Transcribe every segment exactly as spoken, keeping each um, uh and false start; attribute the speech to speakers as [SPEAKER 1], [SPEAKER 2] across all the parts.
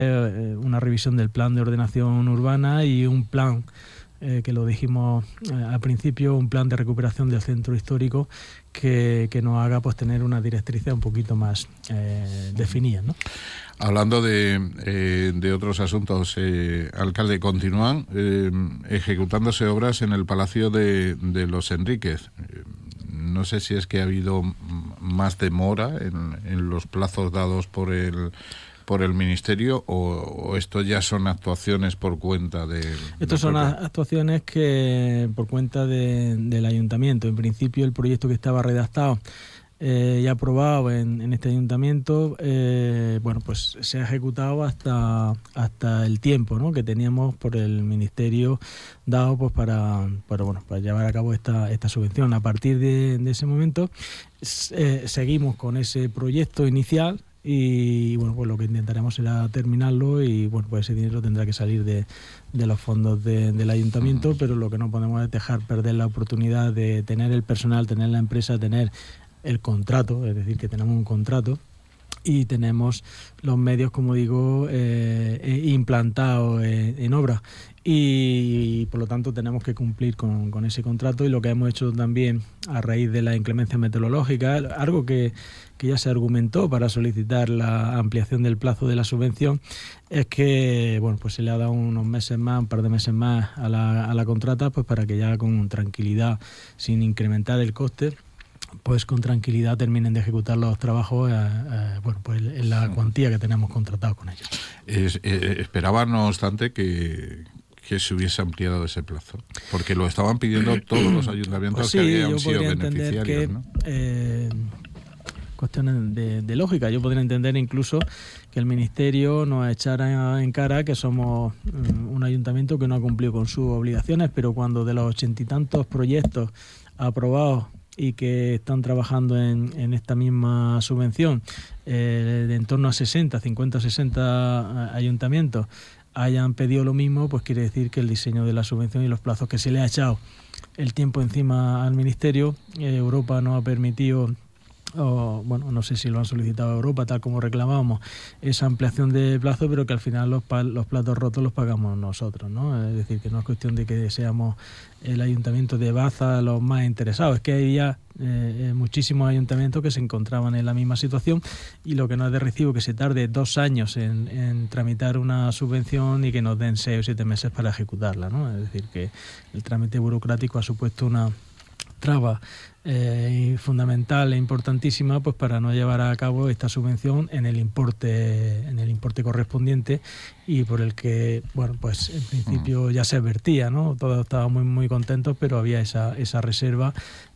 [SPEAKER 1] eh, una revisión del plan de ordenación urbana y un plan, eh, que lo dijimos eh, al principio, un plan de recuperación del centro histórico que, que nos haga pues tener unas directrices un poquito más eh, definidas, ¿no?
[SPEAKER 2] Hablando de, eh, de otros asuntos, eh, alcalde, continúan eh, ejecutándose obras en el Palacio de, de los Enríquez. Eh, no sé si es que ha habido más demora en, en los plazos dados por el por el Ministerio o, o esto ya son actuaciones por cuenta de...
[SPEAKER 1] Estos son actuaciones que por cuenta de, del Ayuntamiento. En principio el proyecto que estaba redactado eh, y aprobado en, en este Ayuntamiento, eh, bueno, pues se ha ejecutado hasta hasta el tiempo, ¿no?, que teníamos por el Ministerio dado pues para, para, bueno, para llevar a cabo esta, esta subvención. A partir de, de ese momento eh, seguimos con ese proyecto inicial. Y bueno, pues lo que intentaremos será terminarlo y bueno, pues ese dinero tendrá que salir de, de los fondos de, del ayuntamiento, pero lo que no podemos es dejar perder la oportunidad de tener el personal, tener la empresa, tener el contrato, es decir, que tenemos un contrato y tenemos los medios, como digo, eh, implantados en, en obra. Y, y por lo tanto tenemos que cumplir con, con ese contrato, y lo que hemos hecho también a raíz de la inclemencia meteorológica, algo que, que ya se argumentó para solicitar la ampliación del plazo de la subvención, es que bueno, pues se le ha dado unos meses más, un par de meses más a la, a la contrata, pues para que ya con tranquilidad, sin incrementar el coste, pues con tranquilidad terminen de ejecutar los trabajos eh, eh, bueno, pues en la cuantía que tenemos contratado con ellos.
[SPEAKER 2] Es, eh, esperaba, no obstante, que que se hubiese ampliado ese plazo, porque lo estaban pidiendo todos los ayuntamientos, pues sí, que habían sido beneficiarios,
[SPEAKER 1] que,
[SPEAKER 2] ¿no?
[SPEAKER 1] Eh, cuestiones de, de lógica. Yo podría entender incluso que el Ministerio nos echara en cara que somos um, un ayuntamiento que no ha cumplido con sus obligaciones, pero cuando de los ochenta y tantos proyectos aprobados y que están trabajando en, en esta misma subvención, eh, de en torno a sesenta, cincuenta, sesenta ayuntamientos hayan pedido lo mismo, pues quiere decir que el diseño de la subvención y los plazos que se le ha echado el tiempo encima al Ministerio, eh, Europa no ha permitido, o bueno, no sé si lo han solicitado a Europa, tal como reclamábamos, esa ampliación de plazo, pero que al final los, los platos rotos los pagamos nosotros, ¿no? Es decir, que no es cuestión de que seamos el ayuntamiento de Baza los más interesados, es que había eh, muchísimos ayuntamientos que se encontraban en la misma situación, y lo que no es de recibo que se tarde dos años en, en tramitar una subvención y que nos den seis o siete meses para ejecutarla, ¿no? Es decir, que el trámite burocrático ha supuesto una traba eh, fundamental e importantísima, pues para no llevar a cabo esta subvención en el importe en el importe correspondiente, y por el que bueno, pues en principio ya se advertía, ¿no? Todos estábamos muy muy contentos, pero había esa esa reserva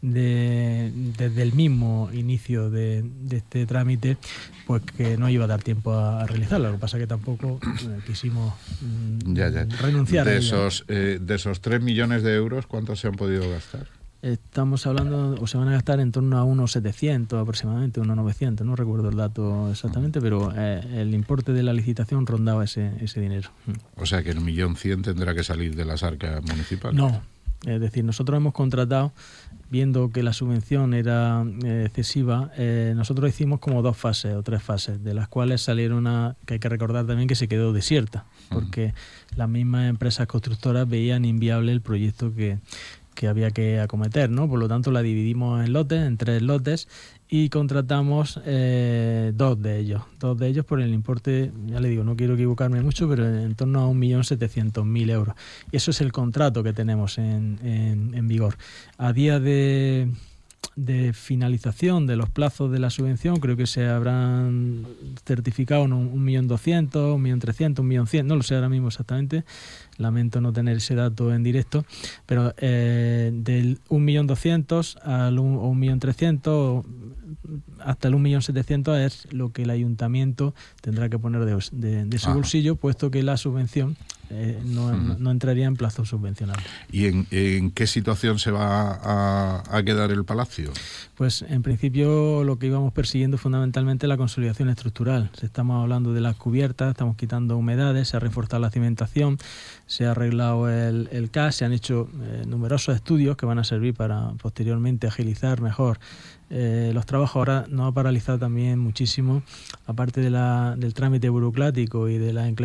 [SPEAKER 1] de desde el mismo inicio de, de este trámite, pues que no iba a dar tiempo a, a realizarlo. Lo que pasa es que tampoco eh, quisimos mm,
[SPEAKER 2] ya, ya.
[SPEAKER 1] renunciar
[SPEAKER 2] de
[SPEAKER 1] a
[SPEAKER 2] esos eh, de esos tres millones de euros, ¿cuántos se han podido gastar?
[SPEAKER 1] Estamos hablando, o se van a gastar en torno a unos setecientos aproximadamente, unos novecientos, no recuerdo el dato exactamente, pero eh, el importe de la licitación rondaba ese, ese dinero.
[SPEAKER 2] O sea que el millón cien tendrá que salir de las arcas municipales.
[SPEAKER 1] No, es decir, nosotros hemos contratado, viendo que la subvención era eh, excesiva, eh, nosotros hicimos como dos fases o tres fases, de las cuales salieron una, que hay que recordar también que se quedó desierta, porque uh-huh. las mismas empresas constructoras veían inviable el proyecto que que había que acometer, ¿no? Por lo tanto la dividimos en lotes, en tres lotes, y contratamos eh, dos de ellos, dos de ellos por el importe, ya le digo, no quiero equivocarme mucho, pero en torno a un millón setecientos mil euros. Y eso es el contrato que tenemos en, en, en vigor. A día de, de finalización de los plazos de la subvención, creo que se habrán certificado un millón doscientos, un millón trescientos, un millón cien, no lo sé ahora mismo exactamente. Lamento no tener ese dato en directo, pero eh, del un millón doscientos al un millón trescientos hasta el un millón setecientos es lo que el ayuntamiento tendrá que poner de, de, de su ah. bolsillo, puesto que la subvención eh, no, uh-huh. no entraría en plazo subvencional.
[SPEAKER 2] ¿Y en, en qué situación se va a, a quedar el palacio?
[SPEAKER 1] Pues en principio lo que íbamos persiguiendo fundamentalmente la consolidación estructural. Estamos hablando de las cubiertas, estamos quitando humedades, se ha reforzado la cimentación, se ha arreglado el, el C A S, se han hecho eh, numerosos estudios que van a servir para posteriormente agilizar mejor eh, los trabajos. Ahora nos ha paralizado también muchísimo, aparte de la, del trámite burocrático y de la